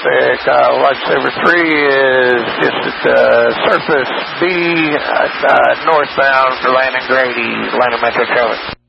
traffic. Lifesaver 3 is just at Surface B, northbound for Landon Grady, Atlanta Metro traffic.